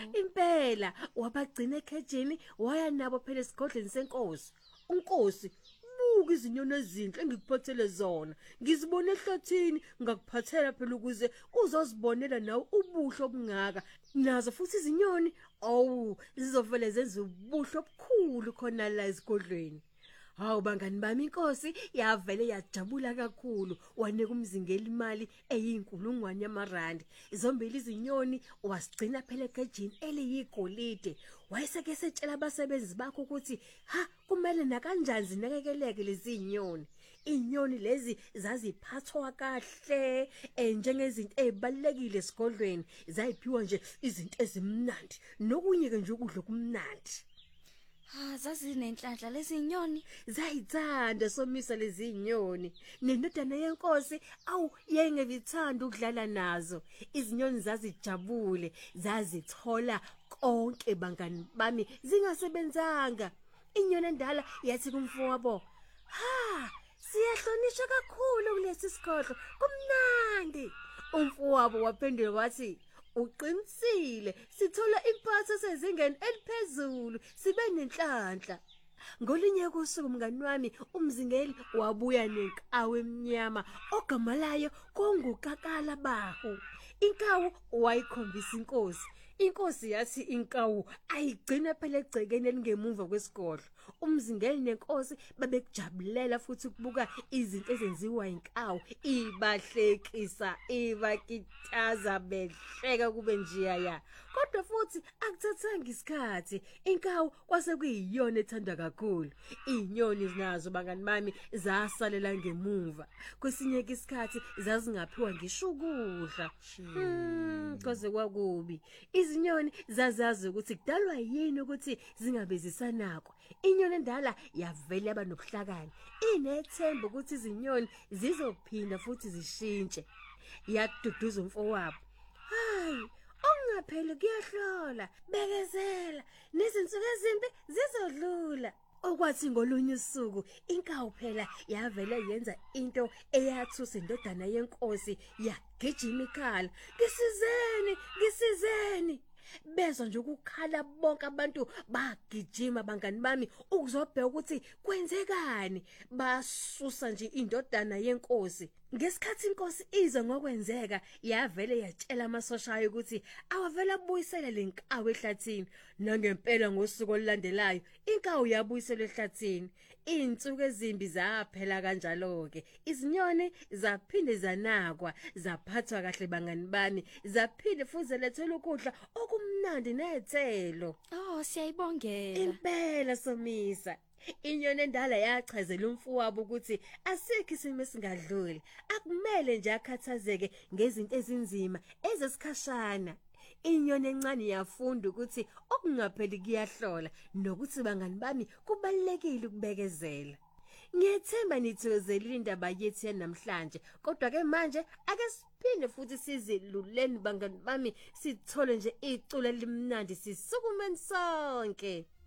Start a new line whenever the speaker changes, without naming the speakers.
Impela wabagcina ekhejini waya nabo phela esigodleni senkosi. Unkosi buka izinyoni ezinhle engikuphathele zona. Ngizibone ehlathini ngakuphathela phela ukuze uzozibonela nawe ubuhle obungaka. Nazo futhi izinyoni zizovele zenze ubuhle obukhulu khona la esigodlweni. Hawu bangani bami inkosi yavele yajabula kakhulu wanika umzingeli imali eyinkulungwane yamarandi. Zombili izinyoni wasigcina phela egejini eliyigolide. Wayeseke setshela abasebenzi bakho ukuthi kumele na kanjani zinakekeleke lezi inyoni. Inyoni lezi zaziphathwa kahle njengezinto ezibalekile esigodlweni. Zayiphiwa nje izinto ezimnandi nokunye ke nje ukudla kumnandi.
Zazinenhlanhla lezi inyoni.
Zayithanda Somisa lezi inyoni. Nendodana yenkosi yayingevithanda ukudlala nazo. Izinyoni zazijabule, zazithola konke bangani bami zingasebenzanga. Inyoni endala yathi kumfowabo, siyahlonishwa kakhulu kulesi sigodlo. Kumnandi. Umfowabo waphendula wathi, uqinisile, sithola impatho sezingeni eliphezulu, sibe nenhlanhla. Ngolinye usuku mngani wami umzingeli wabuya nenkawu emnyama ogama layo kungukakala bahu. Inkawu wayikhombisa inkosi. Inkosi yathi inkawu ayigcina phela egcekeni elingemuva kwesigodlo. Umzingeli nenkosi babekujabulela futhi ukubuka izinto ezenziwa inkawu. Ibahlekisa, ibakitaza behleka kube njiya. Kodwa futhi akuthathanga isikhathi. Inkawu kwase kuyiyona ethandwa kakhulu. Inyoni nazo bangani bami zasalela ngemuva. Kwesinye isikhathi zazingaphiwa ngisho ukudla. Koze kwakubi. Izinyoni zazazi ukuthi kudalwa yini ukuthi zingabe zisanakwa. Inyoni endala yavele yaba nobuhlakani. Inethemba ukuthi izinyoni zizophinda futhi zishintshe. Yaduduza umfowabo. Ongapheli kuyahlola, bekezela, nezinsuku ezimbi zizodlula. Okwathi ngolunye usuku inkawu phela yavele yenza into eyathusa indodana yenkosi yagijima ikhala. Ngisizeni. Bezwa nje ukukhala bonke abantu bagijima bangani bami ukuzobheka ukuthi kwenzekani. Basusa nje indodana yenkosi. Ngesikhathi inkosi iza ngokwenzeka yavele yatshela amasosha ayo ukuthi awavela abuyisele lenkawu ehlathini. Nangempela ngosuku olulandelayo inkawu yabuyiselwa ehlathini. Izinsuku ezimbi zaphela kanjalo ke. Izinyoni zaphinde zanakwa, zaphathwa kahle bangani bami, zaphinde futhi zelethela ukudla okumnandi nezithelo.
Siyayibongela.
Impela Somisa. Inyoni endala yachazela umfowabo ukuthi asikho isimo esingadluli. Akumele nje akhathazeke ngezinto ezinzima ezesikhashana. Inyoni encane yafunda ukuthi okungapheli kuyahlola nokuthi bangani bami kubalekile ukubekezela. Ngiyethemba nithokozela indaba yethu yanamhlanje. Kodwa ke manje ake siphinde futhi siziluleni bangani bami sithole nje iculo elimnandi sisukumeni sonke.